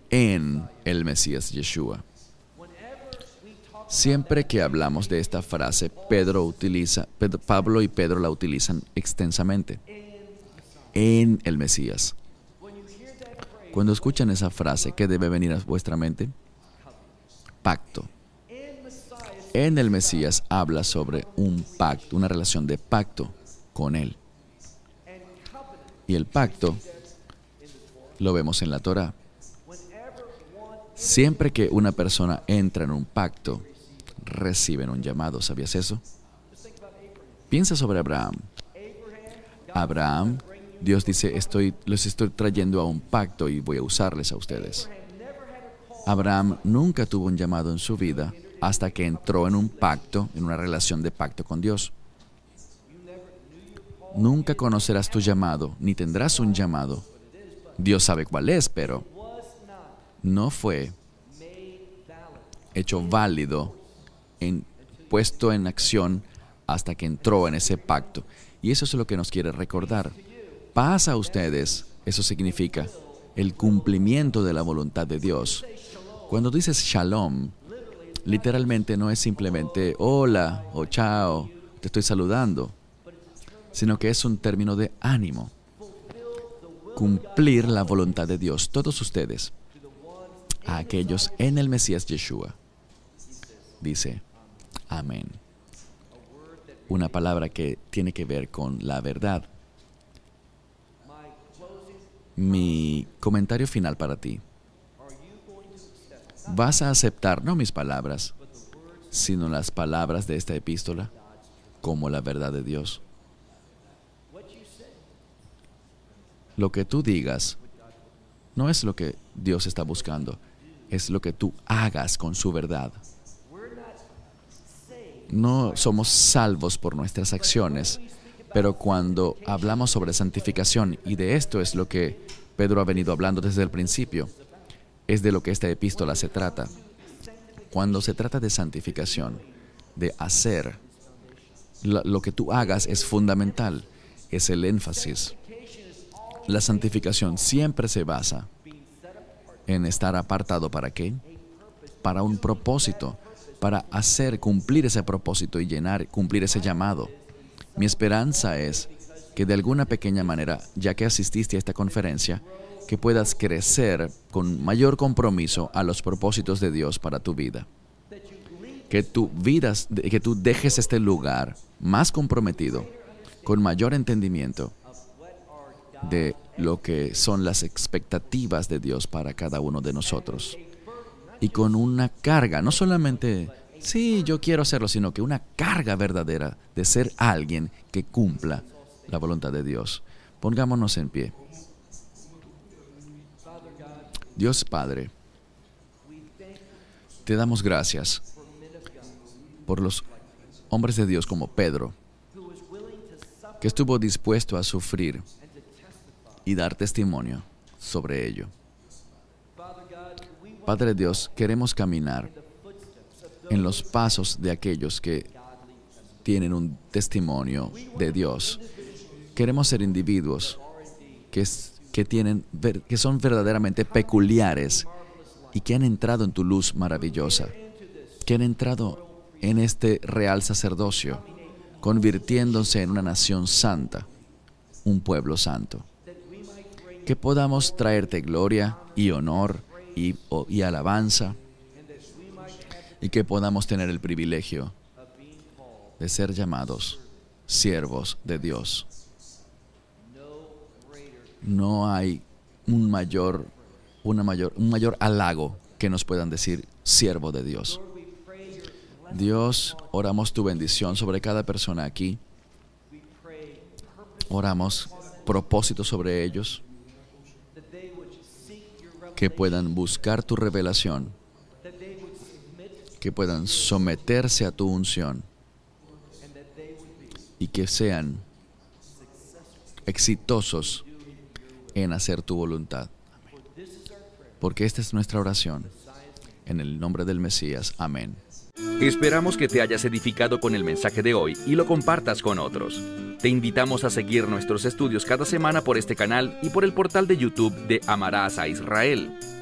en el Mesías Yeshua. Siempre que hablamos de esta frase, Pablo y Pedro la utilizan extensamente. En el Mesías. Cuando escuchan esa frase, ¿qué debe venir a vuestra mente? Pacto. En el Mesías habla sobre un pacto, una relación de pacto con Él. Y el pacto lo vemos en la Torá. Siempre que una persona entra en un pacto, reciben un llamado. ¿Sabías eso? Piensa sobre Abraham. Abraham, Dios dice, los estoy trayendo a un pacto y voy a usarles a ustedes. Abraham nunca tuvo un llamado en su vida hasta que entró en un pacto, en una relación de pacto con Dios. Nunca conocerás tu llamado, ni tendrás un llamado. Dios sabe cuál es, pero no fue hecho válido, puesto en acción hasta que entró en ese pacto. Y eso es lo que nos quiere recordar. Paz a ustedes, eso significa el cumplimiento de la voluntad de Dios. Cuando dices shalom, literalmente no es simplemente hola o chao, te estoy saludando, sino que es un término de ánimo. Cumplir la voluntad de Dios, todos ustedes, a aquellos en el Mesías Yeshua. Dice, amén. Una palabra que tiene que ver con la verdad. Mi comentario final para ti. ¿Vas a aceptar no mis palabras, sino las palabras de esta epístola como la verdad de Dios? Lo que tú digas no es lo que Dios está buscando, es lo que tú hagas con su verdad. No somos salvos por nuestras acciones, pero cuando hablamos sobre santificación, y de esto es lo que Pedro ha venido hablando desde el principio, es de lo que esta epístola se trata. Cuando se trata de santificación, de hacer, lo que tú hagas es fundamental, es el énfasis. La santificación siempre se basa en estar apartado. ¿Para qué? Para un propósito, para cumplir ese propósito y cumplir ese llamado. Mi esperanza es que de alguna pequeña manera, ya que asististe a esta conferencia, que puedas crecer con mayor compromiso a los propósitos de Dios para tu vida. Que tú dejes este lugar más comprometido, con mayor entendimiento de lo que son las expectativas de Dios para cada uno de nosotros. Y con una carga, no solamente, sí, yo quiero hacerlo, sino que una carga verdadera de ser alguien que cumpla la voluntad de Dios. Pongámonos en pie. Dios Padre, te damos gracias por los hombres de Dios como Pedro, que estuvo dispuesto a sufrir y dar testimonio sobre ello. Padre Dios, queremos caminar en los pasos de aquellos que tienen un testimonio de Dios. Queremos ser individuos que son verdaderamente peculiares y que han entrado en tu luz maravillosa, que han entrado en este real sacerdocio, convirtiéndose en una nación santa, un pueblo santo. Que podamos traerte gloria y honor y alabanza, y que podamos tener el privilegio de ser llamados siervos de Dios. No hay un mayor halago que nos puedan decir siervo de Dios. Dios, oramos tu bendición sobre cada persona aquí. Oramos propósitos sobre ellos, que puedan buscar tu revelación, que puedan someterse a tu unción y que sean exitosos en hacer tu voluntad. Porque esta es nuestra oración. En el nombre del Mesías. Amén. Esperamos que te hayas edificado con el mensaje de hoy y lo compartas con otros. Te invitamos a seguir nuestros estudios cada semana por este canal y por el portal de YouTube de Amarás a Israel.